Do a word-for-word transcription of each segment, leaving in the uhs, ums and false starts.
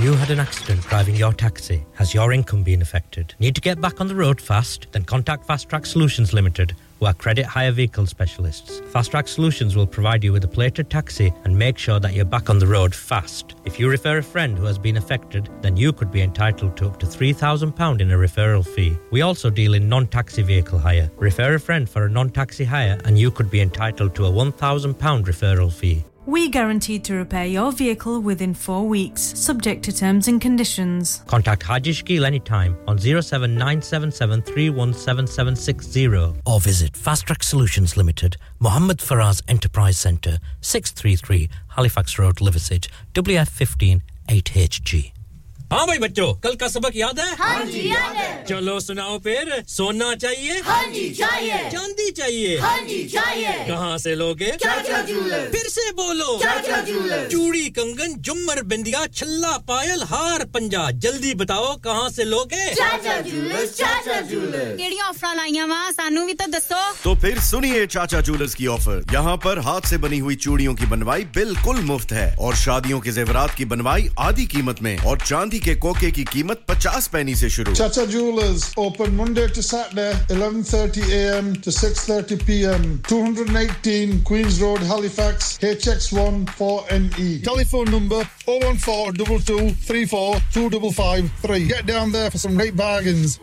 you had an accident driving your taxi? Has your income been affected? Need to get back on the road fast? Then contact Fast Track Solutions Limited, who are credit hire vehicle specialists. Fast Track Solutions will provide you with a plated taxi and make sure that you're back on the road fast. If you refer a friend who has been affected, then you could be entitled to up to three thousand pounds in a referral fee. We also deal in non-taxi vehicle hire. Refer a friend for a non-taxi hire and you could be entitled to a one thousand pounds referral fee. We guaranteed to repair your vehicle within four weeks, subject to terms and conditions. Contact Haji Shkil anytime on zero seven nine seven seven three one seven seven six zero or visit Fast Track Solutions Limited, Mohammed Faraz Enterprise Centre, six thirty-three Halifax Road, Liversedge, W F one five eight H G. हाँ भाई बच्चों कल का सबक याद है हाँ जी याद है चलो सुनाओ फिर सोना चाहिए हाँ जी चाहिए चांदी चाहिए हाँ जी चाहिए कहाँ से लोगे चाचा जूलर फिर से बोलो चाचा जूलर चूड़ी कंगन जुमर बिंदिया छल्ला पायल हार पंजा जल्दी बताओ कहाँ से लोगे चाचा जूलर चाचा जूलर केड़ी ऑफर लाईया वा सानू भी तो दसो तो फिर सुनिए चाचा जूलर्स की ऑफर यहाँ पर हाथ से बनी हुई चूड़ियों की बनवाई बिल्कुल मुफ्त है और शादियों के जेवरात की बनवाई आधी कीमत में और चांदी के कोके की कीमत fifty पैसे से शुरू Chacha Jewelers open Monday to Saturday eleven thirty a m to six thirty p m two eighteen Queens Road Halifax H X one four N E Telephone number oh one four two two three four two five five three Get down there for some great bargains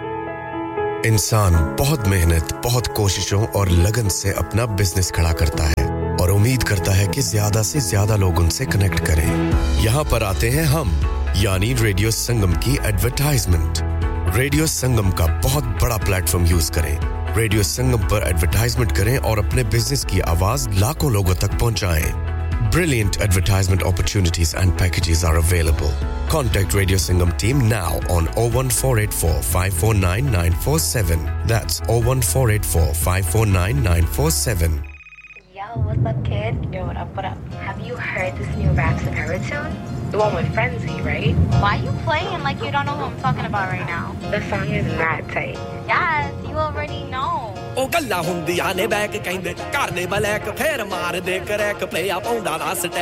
इंसान बहुत मेहनत बहुत कोशिशों और लगन से अपना business खड़ा करता है और उम्मीद करता है कि ज्यादा से ज्यादा लोग उनसे कनेक्ट करें यहाँ पर आते हैं हम यानी रेडियो संगम की एडवर्टाइजमेंट रेडियो संगम का बहुत बड़ा प्लेटफॉर्म यूज करें रेडियो संगम पर एडवर्टाइजमेंट करें और अपने बिजनेस की आवाज लाखों लोगों तक पहुंचाएं Brilliant advertisement opportunities and packages are available. Contact Radio Singham team now on oh one four eight four five four nine nine four seven. That's oh one four eight four five four nine nine four seven. Yo, what's up, kid? Yo, what up, what up? Have you heard this new Raps and Heard tune? The one with Frenzy, right? Why you playing like you don't know who I'm talking about right now? The song is mad tight. Yes, you already know. ਉਹ ਗੱਲਾਂ ਹੁੰਦੀਆਂ ਨੇ back ਕਹਿੰਦੇ ਘਰ ਦੇ black ਫੇਰ ਮਾਰਦੇ crack play ਆ ਪਾਉਂਦਾ ਨਾ